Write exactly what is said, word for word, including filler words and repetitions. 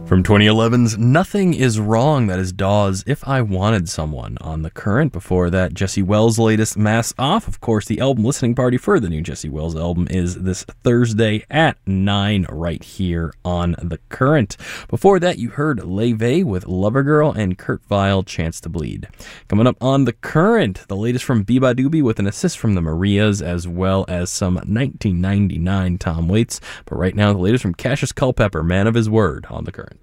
From twenty eleven's Nothing Is Wrong, that is Dawes, If I Wanted Someone on The Current. Before that, Jesse Wells' latest Mask Off. Of course, the album listening party for the new Jesse Wells album is this Thursday at nine right here on The Current. Before that, you heard Leve with Lover Girl and Kurt Vile, Chance to Bleed. Coming up on The Current, the latest from Biba Doobie with an assist from the Marias, as well as some nineteen ninety-nine Tom Waits. But right now, the latest from Cassius Culpepper, Man of His Word, on The Current.